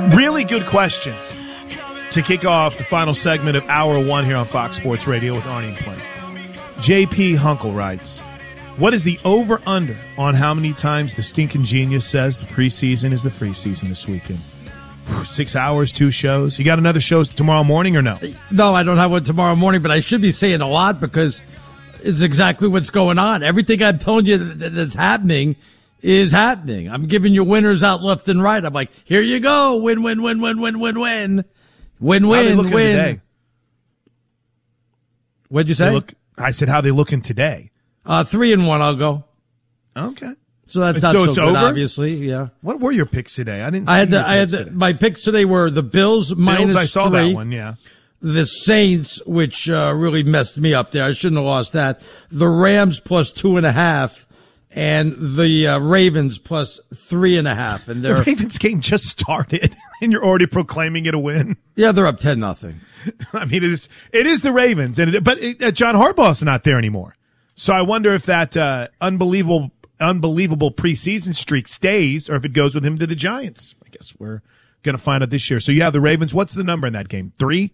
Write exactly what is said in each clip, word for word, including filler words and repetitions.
Really good question to kick off the final segment of Hour One here on Fox Sports Radio with Arnie and Play. J P Hunkel writes, what is the over-under on how many times the stinking genius says the preseason is the free season this weekend? Six hours, two shows. You got another show tomorrow morning or no? No, I don't have one tomorrow morning, but I should be saying a lot because it's exactly what's going on. Everything I'm telling you that's happening is happening. I'm giving you winners out left and right. I'm like, here you go. Win, win, win, win, win, win, win. Win, win, win. Today? What'd you say? Look, I said, how they looking today? Uh, three and one, I'll go. Okay. So that's not so, so it's good, over? Obviously. Yeah. What were your picks today? I didn't. See I had the. I had the, the, my picks today were the Bills minus Bills, I saw three. that one. Yeah. The Saints, which uh, really messed me up there. I shouldn't have lost that. The Rams plus two and a half, and the uh, Ravens plus three and a half. And the Ravens game just started, and you're already proclaiming it a win. Yeah, they're up ten nothing. I mean, it is. It is the Ravens, and it, but it, uh, John Harbaugh's not there anymore. So I wonder if that uh, unbelievable, unbelievable preseason streak stays, or if it goes with him to the Giants. I guess we're going to find out this year. So yeah, the Ravens. What's the number in that game? Three.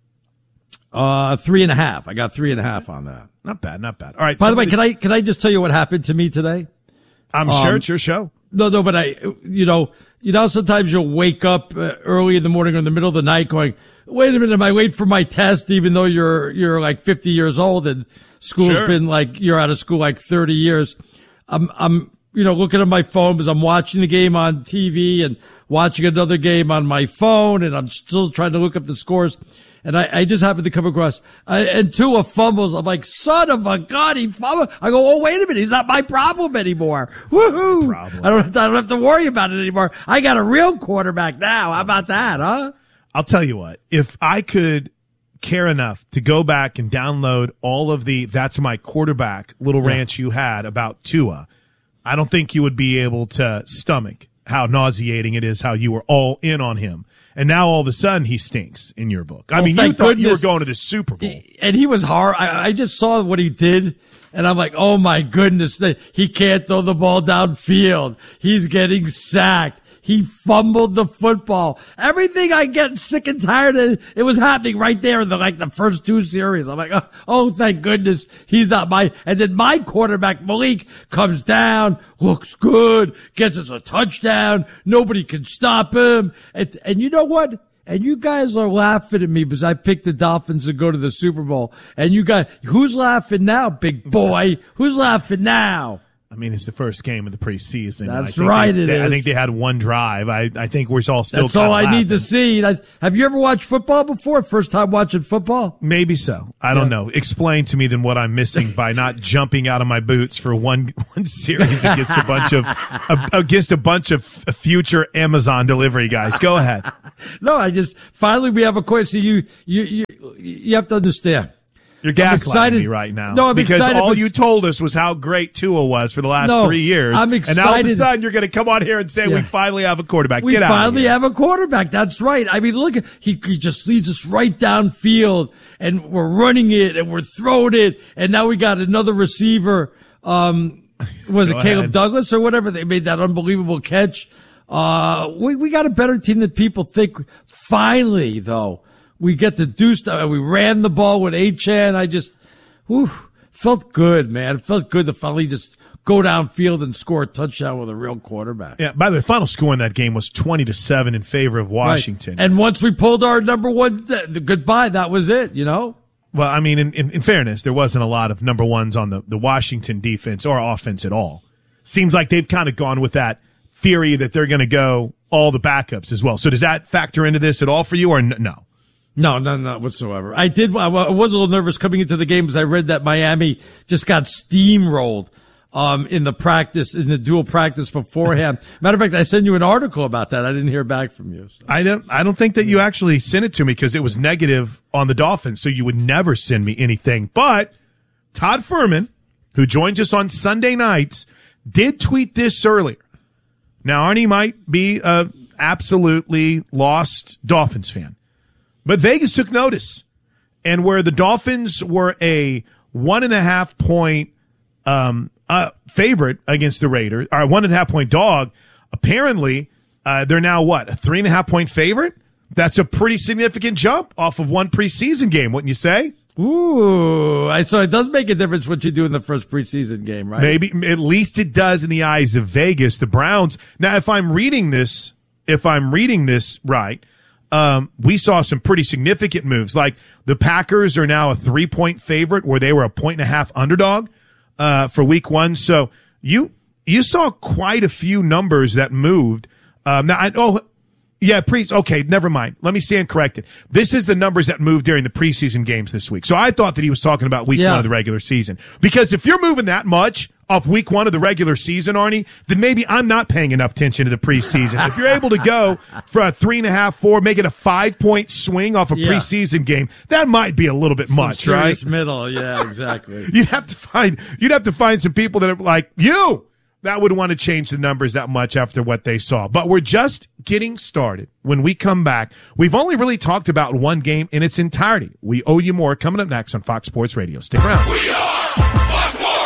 Uh, three and a half. I got three and a half on that. Not bad, not bad. All right. By the way, can I can I just tell you what happened to me today? I'm um, sure it's your show. No, no, but I, you know, you know, sometimes you'll wake up uh, early in the morning or in the middle of the night going, wait a minute, am I waiting for my test? Even though you're you're like fifty years old and school's sure. been like you're out of school like thirty years. I'm I'm you know looking at my phone because I'm watching the game on T V and watching another game on my phone, and I'm still trying to look up the scores. And I, I just happened to come across, uh, and Tua fumbles. I'm like, son of a gun, he fumbled. I go, oh, wait a minute. He's not my problem anymore. Woohoo. Problem. I don't, have to, I don't have to worry about it anymore. I got a real quarterback now. How about that, huh? I'll tell you what, if I could care enough to go back and download all of the That's My Quarterback little yeah. rants you had about Tua, I don't think you would be able to stomach how nauseating it is, how you were all in on him. And now all of a sudden he stinks in your book. I well, mean, you thought goodness. you were going to the Super Bowl. And he was hard. I, I just saw what he did, and I'm like, oh, my goodness. He can't throw the ball downfield. He's getting sacked. He fumbled the football. Everything I get sick and tired of, it was happening right there in the, like the first two series. I'm like, oh, oh, thank goodness he's not my, and then my quarterback, Malik, comes down, looks good, gets us a touchdown. Nobody can stop him. And, and you know what? And you guys are laughing at me because I picked the Dolphins to go to the Super Bowl. And you guys, who's laughing now, big boy? Who's laughing now? I mean, it's the first game of the preseason. That's right, they, it they, is. I think they had one drive. I, I think we're all still That's all I laughing. need to see. I, have you ever watched football before? First time watching football? Maybe so. I don't yeah. know. Explain to me then what I'm missing by not jumping out of my boots for one one series against a bunch of uh, against a bunch of future Amazon delivery guys. Go ahead. No, I just finally we have a question. See, you you you you have to understand. You're gaslighting me right now. No, I'm because excited. all you told us was how great Tua was for the last no, three years. I'm excited. And now all of a sudden you're going to come on here and say yeah. we finally have a quarterback. We Get out finally of here. have a quarterback. That's right. I mean, look, he, he just leads us right downfield, and we're running it, and we're throwing it, and now we got another receiver. Um, was it Caleb ahead. Douglas or whatever? They made that unbelievable catch. Uh, we we got a better team than people think. Finally, though, we get to do stuff. We ran the ball with Achane. I just. Whew, felt good, man. It felt good to finally just go downfield and score a touchdown with a real quarterback. Yeah, by the way, the final score in that game was twenty to seven in favor of Washington. Right. And once we pulled our number one, th- goodbye, that was it, you know? Well, I mean, in, in, in fairness, there wasn't a lot of number ones on the, the Washington defense or offense at all. Seems like they've kind of gone with that theory that they're going to go all the backups as well. So does that factor into this at all for you or n- no? No, no, not whatsoever. I did. I was a little nervous coming into the game because I read that Miami just got steamrolled um, in the practice, in the dual practice beforehand. Matter of fact, I sent you an article about that. I didn't hear back from you. So. I don't. I don't think that you actually sent it to me because it was negative on the Dolphins. So you would never send me anything. But Todd Furman, who joins us on Sunday nights, did tweet this earlier. Now, Arnie might be a absolutely lost Dolphins fan. But Vegas took notice, and where the Dolphins were a one and a half point um, uh, favorite against the Raiders, or one and a half point dog, apparently Uh, they're now, what, a three and a half point favorite? That's a pretty significant jump off of one preseason game, wouldn't you say? Ooh, I, so it does make a difference what you do in the first preseason game, right? Maybe, at least it does in the eyes of Vegas. The Browns. Now, if I'm reading this, if I'm reading this right, um, we saw some pretty significant moves. Like the Packers are now a three point favorite where they were a point and a half underdog, uh, for week one. So you, you saw quite a few numbers that moved. Um, now I, oh, Yeah, pre. Okay, never mind. Let me stand corrected. This is the numbers that moved during the preseason games this week. So I thought that he was talking about week yeah. one of the regular season. Because if you're moving that much off week one of the regular season, Arnie, then maybe I'm not paying enough attention to the preseason. If you're able to go for a three and a half, four, make it a five point swing off a yeah. preseason game, that might be a little bit some much, serious right? Middle, yeah, exactly. you'd have to find. You'd have to find some people that are like you. That would want to change the numbers that much after what they saw. But we're just getting started. When we come back, we've only really talked about one game in its entirety. We owe you more. Coming up next on Fox Sports Radio. Stick around. We are Fox Sports.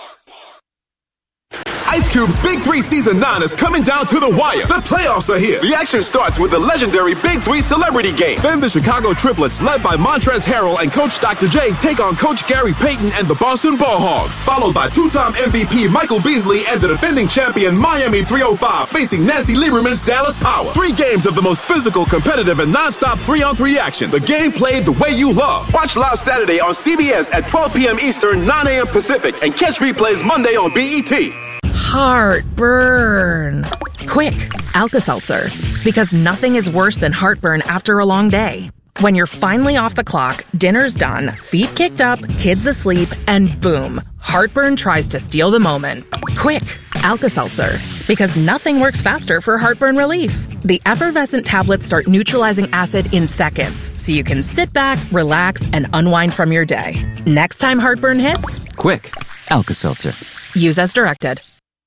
Ice Cube's Big Three Season nine is coming down to the wire. The playoffs are here. The action starts with the legendary Big Three Celebrity Game. Then the Chicago Triplets, led by Montrezl Harrell and Coach Doctor J, take on Coach Gary Payton and the Boston Ball Hogs. Followed by two-time M V P Michael Beasley and the defending champion Miami three oh five facing Nancy Lieberman's Dallas Power. Three games of the most physical, competitive, and non-stop three-on-three action. The game played the way you love. Watch live Saturday on C B S at twelve p.m. Eastern, nine a.m. Pacific, and catch replays Monday on B E T. Heartburn. Quick, Alka-Seltzer. Because nothing is worse than heartburn after a long day. When you're finally off the clock, dinner's done, feet kicked up, kids asleep, and boom, heartburn tries to steal the moment. Quick, Alka-Seltzer. Because nothing works faster for heartburn relief. The effervescent tablets start neutralizing acid in seconds, so you can sit back, relax, and unwind from your day. Next time heartburn hits, quick, Alka-Seltzer. Use as directed.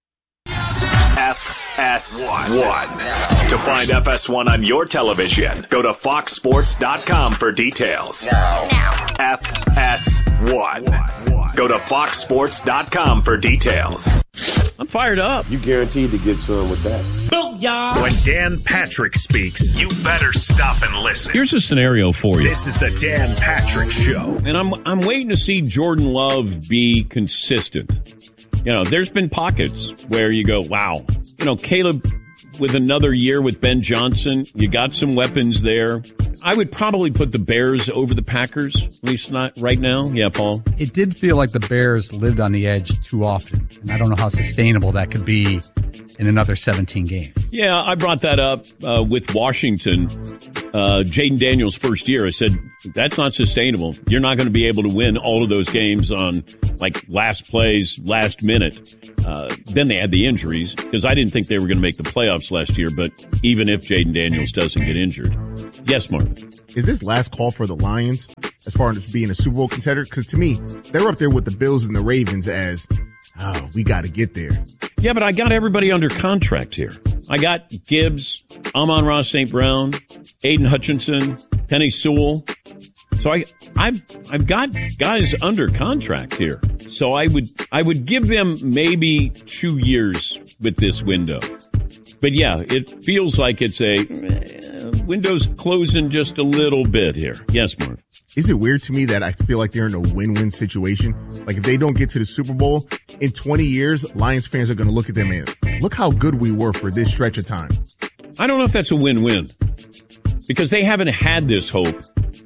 F S one. To find F S one on your television, go to fox sports dot com for details. Now. Now. F S one. Go to fox sports dot com for details. I'm fired up. You guaranteed to get some with that. Booyah! When Dan Patrick speaks, you better stop and listen. Here's a scenario for you. This is the Dan Patrick Show. And I'm I'm waiting to see Jordan Love be consistent. You know, there's been pockets where you go, wow. You know, Caleb, with another year with Ben Johnson, you got some weapons there. I would probably put the Bears over the Packers, at least not right now. Yeah, Paul? It did feel like the Bears lived on the edge too often, and I don't know how sustainable that could be in another seventeen games. Yeah, I brought that up uh, with Washington. Uh, Jaden Daniels' first year, I said, that's not sustainable. You're not going to be able to win all of those games on, like, last plays, last minute. Uh, then they had the injuries, because I didn't think they were going to make the playoffs last year, but even if Jaden Daniels doesn't get injured. Yes, Marvin. Is this last call for the Lions as far as being a Super Bowl contender? Because to me, they're up there with the Bills and the Ravens as, oh, we got to get there. Yeah, but I got everybody under contract here. I got Gibbs, Amon-Ra Saint Brown, Aiden Hutchinson, Penny Sewell. So I, I've, I've got guys under contract here. So I would, I would give them maybe two years with this window. But yeah, it feels like it's a uh, window's closing just a little bit here. Yes, Mark. Is it weird to me that I feel like they're in a win-win situation? Like if they don't get to the Super Bowl in twenty years, Lions fans are going to look at them and look how good we were for this stretch of time. I don't know if that's a win-win because they haven't had this hope.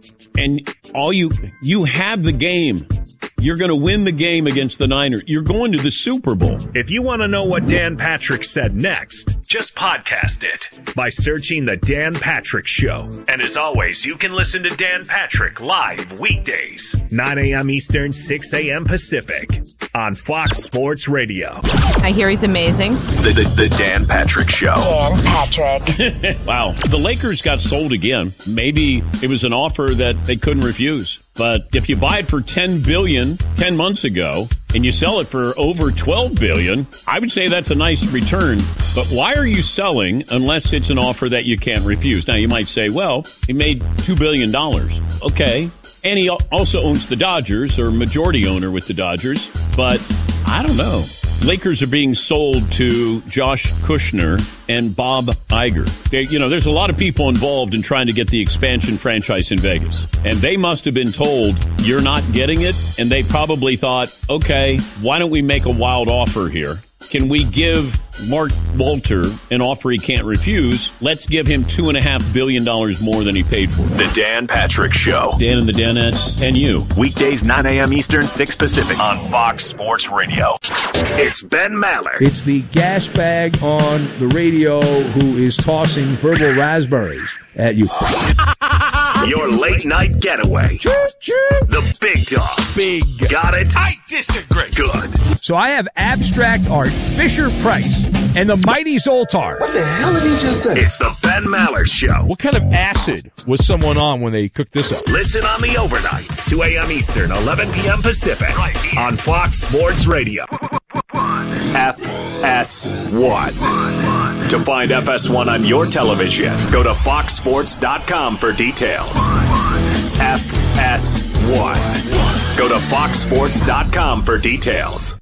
And all you, you have the game. You're going to win the game against the Niners. You're going to the Super Bowl. If you want to know what Dan Patrick said next, just podcast it by searching The Dan Patrick Show. And as always, you can listen to Dan Patrick live weekdays, nine a.m. Eastern, six a.m. Pacific on Fox Sports Radio. I hear he's amazing. The, the, the Dan Patrick Show. Dan Patrick. Wow. The Lakers got sold again. Maybe it was an offer that they couldn't refuse. But if you buy it for ten billion dollars ten months ago and you sell it for over twelve billion dollars, I would say that's a nice return. But why are you selling unless it's an offer that you can't refuse? Now, you might say, well, he made two billion dollars. Okay. And he also owns the Dodgers, or majority owner with the Dodgers. But I don't know. Lakers are being sold to Josh Kushner and Bob Iger. They, you know, there's a lot of people involved in trying to get the expansion franchise in Vegas. And they must have been told, you're not getting it. And they probably thought, okay, why don't we make a wild offer here? Can we give Mark Walter an offer he can't refuse? Let's give him two point five billion dollars more than he paid for. The Dan Patrick Show. Dan and the Danettes and you. Weekdays, nine a.m. Eastern, six Pacific. On Fox Sports Radio. It's Ben Maller. It's the gas bag on the radio who is tossing verbal raspberries at you. Your late night getaway. The big dog. Big. Got it? I disagree. Good. So I have abstract art, Fisher Price, and the mighty Zoltar. What the hell did he just say? It's the Ben Maller Show. What kind of acid was someone on when they cooked this up? Listen on the overnights, two a.m. Eastern, eleven p.m. Pacific, right on Fox Sports Radio. F S one. To find F S one on your television, go to fox sports dot com for details. F S one. Go to fox sports dot com for details.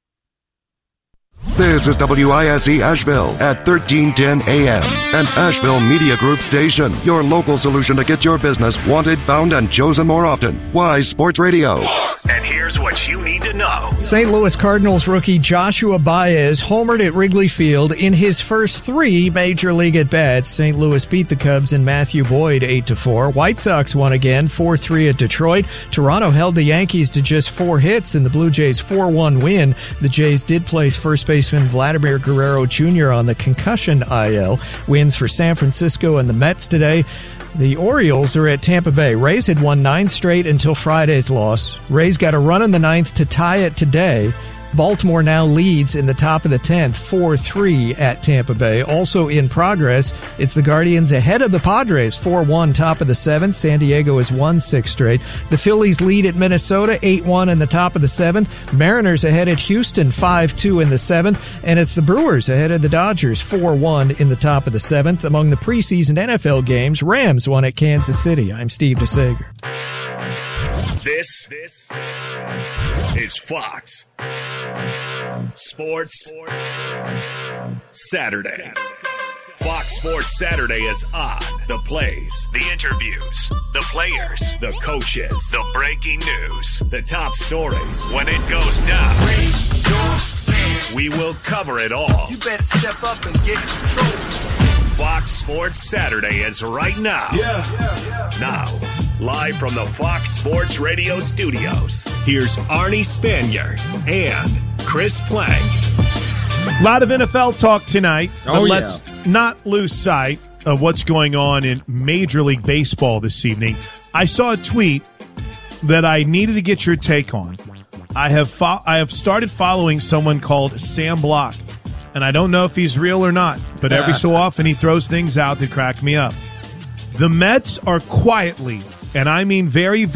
This is W I S E Asheville at thirteen ten a.m. an Asheville Media Group station. Your local solution to get your business wanted, found, and chosen more often. Wise Sports Radio. And here's what you need to know. Saint Louis Cardinals rookie Joshua Baez homered at Wrigley Field in his first three Major League at-bats. Saint Louis beat the Cubs and Matthew Boyd eight to four. White Sox won again four three at Detroit. Toronto held the Yankees to just four hits in the Blue Jays four one win. The Jays did place first baseman Vladimir Guerrero Junior on the concussion I L. Wins for San Francisco and the Mets today. The Orioles are at Tampa Bay. Rays had won nine straight until Friday's loss. Rays got a run in the ninth to tie it today. Baltimore now leads in the top of the tenth, four three at Tampa Bay. Also in progress, it's the Guardians ahead of the Padres, four one top of the seventh. San Diego has won six straight. The Phillies lead at Minnesota, eight one in the top of the seventh. Mariners ahead at Houston, five two in the seventh. And it's the Brewers ahead of the Dodgers, four one in the top of the seventh. Among the preseason N F L games, Rams won at Kansas City. I'm Steve DeSager. This, this is Fox Sports Saturday. Fox Sports Saturday is on. The plays, the interviews, the players, the coaches, the breaking news, the top stories. When it goes down, we will cover it all. You better step up and get control. Fox Sports Saturday is right now. Yeah. yeah, yeah. Now, live from the Fox Sports Radio studios, here's Arnie Spanier and Chris Plank. A lot of N F L talk tonight, but oh, let's yeah. not lose sight of what's going on in Major League Baseball this evening. I saw a tweet that I needed to get your take on. I have fo- I have started following someone called Sam Block, and I don't know if he's real or not, but every so often he throws things out that crack me up. The Mets are quietly, and I mean very, very